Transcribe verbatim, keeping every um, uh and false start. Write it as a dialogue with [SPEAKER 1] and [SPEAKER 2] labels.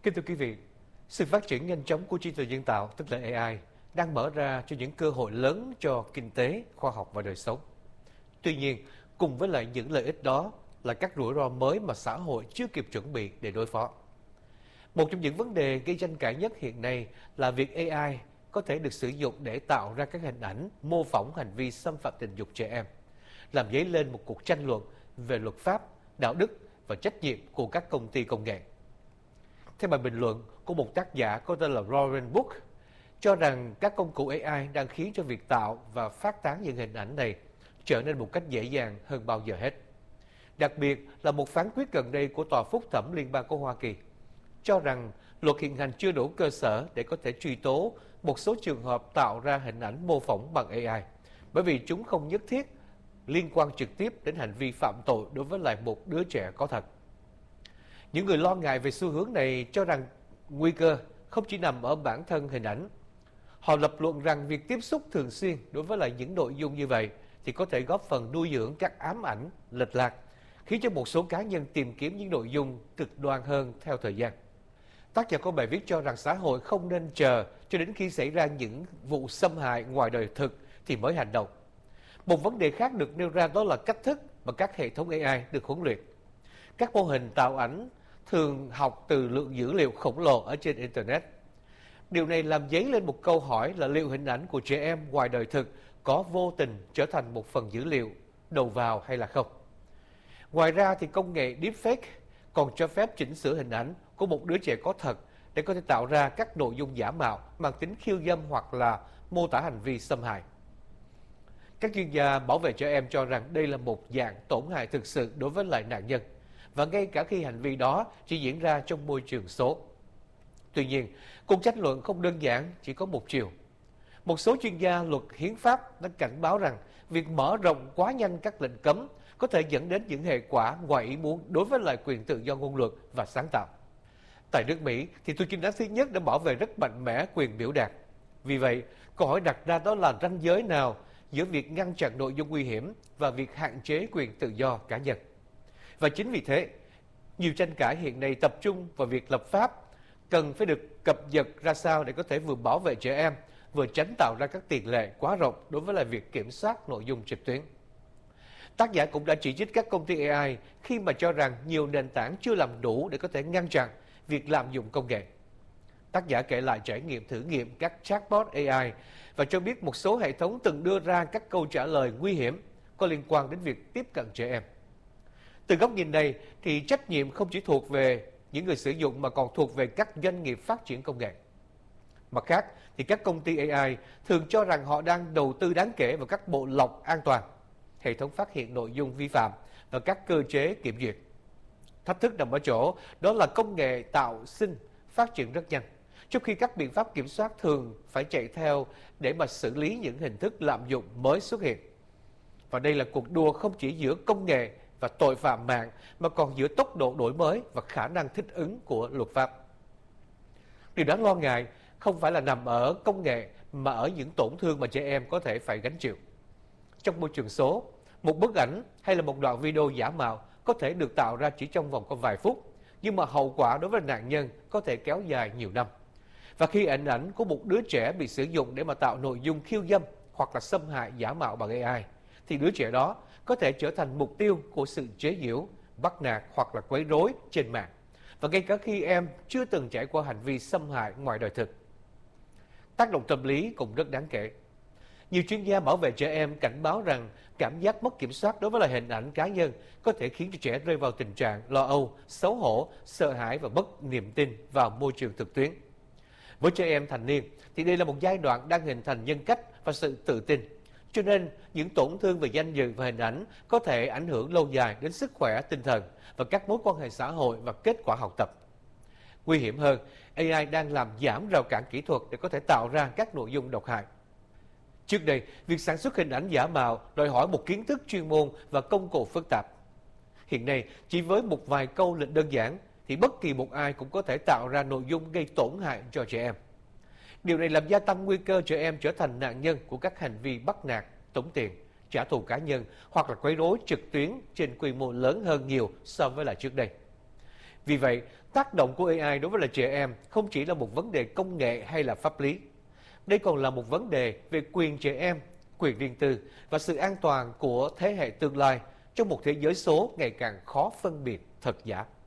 [SPEAKER 1] Kính thưa quý vị, sự phát triển nhanh chóng của trí tuệ nhân tạo, tức là a i, đang mở ra cho những cơ hội lớn cho kinh tế, khoa học và đời sống. Tuy nhiên, cùng với lại những lợi ích đó là các rủi ro mới mà xã hội chưa kịp chuẩn bị để đối phó. Một trong những vấn đề gây tranh cãi nhất hiện nay là việc a i có thể được sử dụng để tạo ra các hình ảnh mô phỏng hành vi xâm phạm tình dục trẻ em, làm dấy lên một cuộc tranh luận về luật pháp, đạo đức và trách nhiệm của các công ty công nghệ. Theo bài bình luận của một tác giả có tên là Lauren Book, cho rằng các công cụ a i đang khiến cho việc tạo và phát tán những hình ảnh này trở nên một cách dễ dàng hơn bao giờ hết. Đặc biệt là một phán quyết gần đây của Tòa Phúc thẩm Liên bang của Hoa Kỳ, cho rằng luật hiện hành chưa đủ cơ sở để có thể truy tố một số trường hợp tạo ra hình ảnh mô phỏng bằng a i, bởi vì chúng không nhất thiết liên quan trực tiếp đến hành vi phạm tội đối với lại một đứa trẻ có thật. Những người lo ngại về xu hướng này cho rằng nguy cơ không chỉ nằm ở bản thân hình ảnh. Họ lập luận rằng việc tiếp xúc thường xuyên đối với lại những nội dung như vậy thì có thể góp phần nuôi dưỡng các ám ảnh, lệch lạc, khiến cho một số cá nhân tìm kiếm những nội dung cực đoan hơn theo thời gian. Tác giả của bài viết cho rằng xã hội không nên chờ cho đến khi xảy ra những vụ xâm hại ngoài đời thực thì mới hành động. Một vấn đề khác được nêu ra đó là cách thức mà các hệ thống a i được huấn luyện. Các mô hình tạo ảnh thường học từ lượng dữ liệu khổng lồ ở trên Internet. Điều này làm dấy lên một câu hỏi là liệu hình ảnh của trẻ em ngoài đời thực có vô tình trở thành một phần dữ liệu đầu vào hay là không. Ngoài ra thì công nghệ deepfake còn cho phép chỉnh sửa hình ảnh của một đứa trẻ có thật để có thể tạo ra các nội dung giả mạo mang tính khiêu dâm hoặc là mô tả hành vi xâm hại. Các chuyên gia bảo vệ trẻ em cho rằng đây là một dạng tổn hại thực sự đối với lại nạn nhân, và ngay cả khi hành vi đó chỉ diễn ra trong môi trường số. Tuy nhiên, cuộc tranh luận không đơn giản chỉ có một chiều. Một số chuyên gia luật hiến pháp đã cảnh báo rằng việc mở rộng quá nhanh các lệnh cấm có thể dẫn đến những hệ quả ngoài ý muốn đối với lại quyền tự do ngôn luận và sáng tạo. Tại nước Mỹ thì tù chính án thứ nhất đã bảo vệ rất mạnh mẽ quyền biểu đạt. Vì vậy, câu hỏi đặt ra đó là ranh giới nào giữa việc ngăn chặn nội dung nguy hiểm và việc hạn chế quyền tự do cá nhân. Và chính vì thế, nhiều tranh cãi hiện nay tập trung vào việc lập pháp cần phải được cập nhật ra sao để có thể vừa bảo vệ trẻ em, vừa tránh tạo ra các tiền lệ quá rộng đối với lại việc kiểm soát nội dung trực tuyến. Tác giả cũng đã chỉ trích các công ty a i khi mà cho rằng nhiều nền tảng chưa làm đủ để có thể ngăn chặn việc lạm dụng công nghệ. Tác giả kể lại trải nghiệm thử nghiệm các chatbot a i và cho biết một số hệ thống từng đưa ra các câu trả lời nguy hiểm có liên quan đến việc tiếp cận trẻ em. Từ góc nhìn này thì trách nhiệm không chỉ thuộc về những người sử dụng mà còn thuộc về các doanh nghiệp phát triển công nghệ. Mặt khác thì các công ty a i thường cho rằng họ đang đầu tư đáng kể vào các bộ lọc an toàn, hệ thống phát hiện nội dung vi phạm và các cơ chế kiểm duyệt. Thách thức nằm ở chỗ đó là công nghệ tạo sinh phát triển rất nhanh, trong khi các biện pháp kiểm soát thường phải chạy theo để mà xử lý những hình thức lạm dụng mới xuất hiện. Và đây là cuộc đua không chỉ giữa công nghệ và tội phạm mạng mà còn giữa tốc độ đổi mới và khả năng thích ứng của luật pháp. Điều đáng lo ngại không phải là nằm ở công nghệ mà ở những tổn thương mà trẻ em có thể phải gánh chịu. Trong môi trường số, một bức ảnh hay là một đoạn video giả mạo có thể được tạo ra chỉ trong vòng có vài phút, nhưng mà hậu quả đối với nạn nhân có thể kéo dài nhiều năm. Và khi hình ảnh của một đứa trẻ bị sử dụng để mà tạo nội dung khiêu dâm hoặc là xâm hại giả mạo bằng a i, thì đứa trẻ đó có thể trở thành mục tiêu của sự chế giễu, bắt nạt hoặc là quấy rối trên mạng, và ngay cả khi em chưa từng trải qua hành vi xâm hại ngoài đời thực. Tác động tâm lý cũng rất đáng kể. Nhiều chuyên gia bảo vệ trẻ em cảnh báo rằng cảm giác mất kiểm soát đối với lại hình ảnh cá nhân có thể khiến cho trẻ rơi vào tình trạng lo âu, xấu hổ, sợ hãi và mất niềm tin vào môi trường thực tuyến. Với trẻ em thành niên thì đây là một giai đoạn đang hình thành nhân cách và sự tự tin. Cho nên, những tổn thương về danh dự và hình ảnh có thể ảnh hưởng lâu dài đến sức khỏe tinh thần và các mối quan hệ xã hội và kết quả học tập. Nguy hiểm hơn, a i đang làm giảm rào cản kỹ thuật để có thể tạo ra các nội dung độc hại. Trước đây, việc sản xuất hình ảnh giả mạo đòi hỏi một kiến thức chuyên môn và công cụ phức tạp. Hiện nay, chỉ với một vài câu lệnh đơn giản thì bất kỳ một ai cũng có thể tạo ra nội dung gây tổn hại cho trẻ em. Điều này làm gia tăng nguy cơ trẻ em trở thành nạn nhân của các hành vi bắt nạt, tống tiền, trả thù cá nhân hoặc là quấy rối trực tuyến trên quy mô lớn hơn nhiều so với lại trước đây. Vì vậy, tác động của a i đối với là trẻ em không chỉ là một vấn đề công nghệ hay là pháp lý. Đây còn là một vấn đề về quyền trẻ em, quyền riêng tư và sự an toàn của thế hệ tương lai trong một thế giới số ngày càng khó phân biệt thật giả.